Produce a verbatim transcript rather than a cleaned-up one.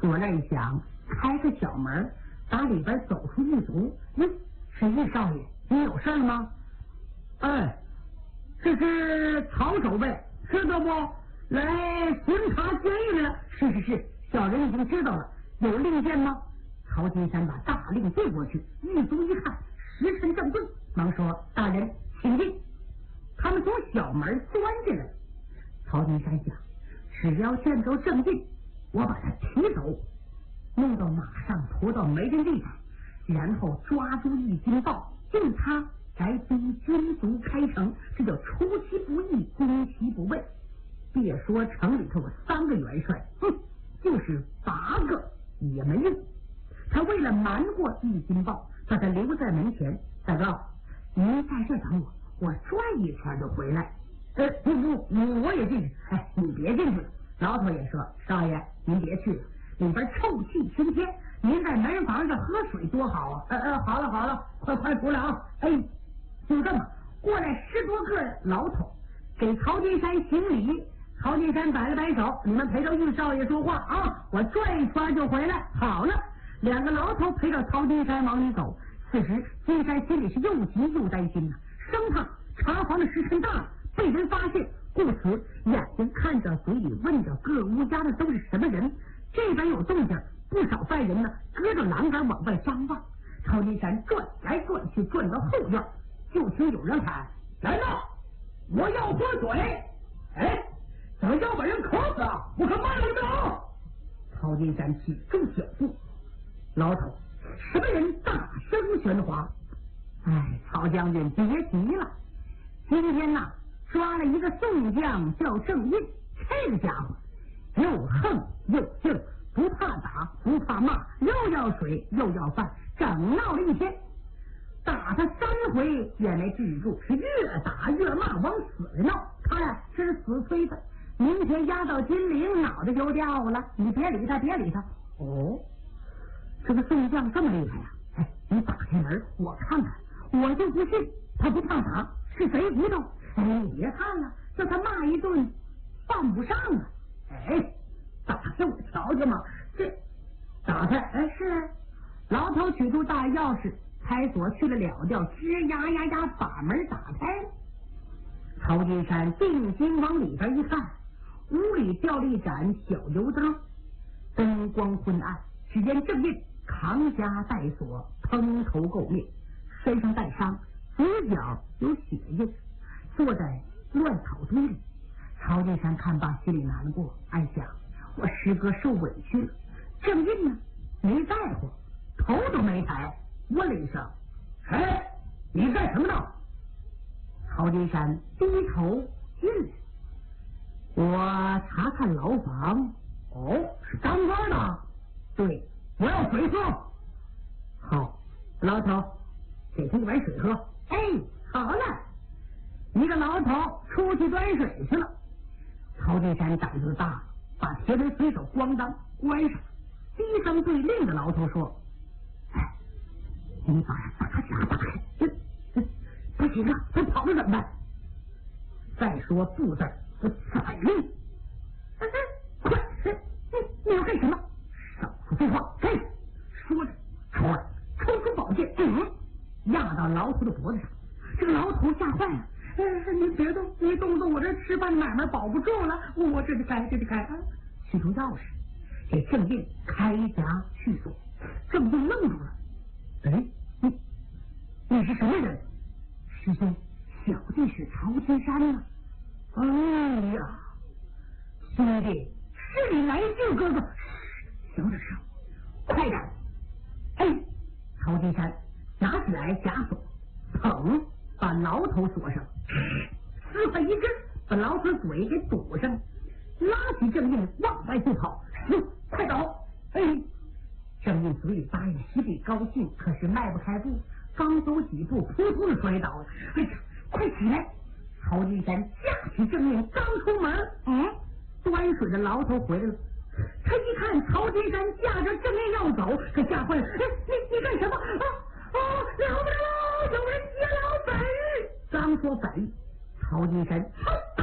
左那一想，开个小门，打里边走出一族。嗯，是玉少爷，你有事吗？哎，这是曹守备，知道不？来巡查监狱来了。是是是，小人已经知道了。有令箭吗？曹金山把大令递过去，狱卒一看，时辰正对，忙说：“大人，请进。”他们从小门钻进来。曹金山想，只要见着郑进，我把他提走，弄到马上，驮到没人地方，然后抓住易金豹，用他来逼军卒开城，这叫出其不意，攻其不备。别说城里头有三个元帅，哼，就是八个也没用。他为了瞒过易金豹，把他留在门前。大哥，您在这等我，我转一圈就回来。呃，不不，我也进去。哎，你别进去了。老头也说：“少爷，您别去了，里边臭气熏天，您在门房上喝水多好啊！”呃呃，好了好了，快快出来啊！哎，就这么过来十多个老头，给曹金山行礼。曹金山摆了摆手：“你们陪着玉少爷说话啊，我转一圈就回来。”好了，两个老头陪着曹金山往里走。此时金山心里是又急又担心呐、啊，生怕查房的时辰大了被人发现，故此眼睛看着，嘴里问着各屋家的都是什么人。这边有动静，不少犯人呢隔着栏杆往外张望。曹金山转来转去，转到后院，就听有人喊：“来了，我要喝水！”哎，怎么要把人渴死啊？我可卖了你们啊！曹金山紧住脚步，老头，什么人大声喧哗？哎，曹将军别急了，今天呐抓了一个宋将叫郑印，这个家伙又横又劲，不怕打不怕骂，又要水又要饭，整闹了一天。打他三回也没治住，是越打越骂，往死里闹。他呀这是死催的，明天压到金陵，脑袋就掉了。你别理他，别理他。哦，这个宋将这么厉害呀、啊！哎，你打开门，我看看。我就不信他不怕打，是谁骨头？哎，你别看了，叫他骂一顿，犯不上啊！哎，打开我瞧瞧嘛，这打开，哎是。老头取出大钥匙，开锁去了了掉，吱呀呀呀，把门打开。曹金山定睛往里边一看，屋里掉了一盏小油灯，灯光昏暗，只见郑印扛枷带锁，蓬头垢面，身上带伤，嘴角有血印，坐在乱草堆里。曹金山看罢，心里难过，暗想：我师哥受委屈了。郑印呢，没在乎，头都没抬，问了一声：“哎，你干什么呢？”曹金山低头进来：“我查看牢房。”“哦，是当官的？”“对，我要水喝。”“好，老头，给他一碗水喝。”“哎，好了。”一个老头出去端水去了。曹金山胆子大，把铁门随手咣当关上，低声对另一个老头说：“哎，你把大闸打开。这这不行啊，他跑了怎么办？”再说不字，我宰了你！快，你你要干什么？少说废话！嘿，说着，抽了抽出宝剑，嗯，压到老头的脖子上。这个老头吓坏了。哎，你别动，你动动，我这吃饭买卖保不住了。我这就开，这就开啊！取出钥匙，给郑印开闸去锁。郑印愣住了。哎，你你是什么人？师兄，小弟是曹金山呢。哎呀，兄弟，是你来救哥哥。小点声，快点！哎，曹金山拿起来枷锁，砰，把牢头锁上，撕开一阵，把牢头嘴给堵上，拉起郑印往外就跑。哟，快走！哎，郑印嘴里答应，心里高兴，可是迈不开步，刚走几步，扑通的摔倒了。哎呀，快起来！曹金山架起郑印，刚出门，哎，端水的牢头回来了。他一看曹金山架着郑印要走，可吓坏了。哎，你你干什么？啊啊，了不得了！有人劫牢本！刚说本，曹金山